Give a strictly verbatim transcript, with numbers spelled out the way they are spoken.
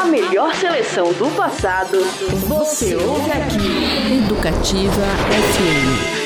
melhor seleção do passado, você ouve aqui. Educativa F M.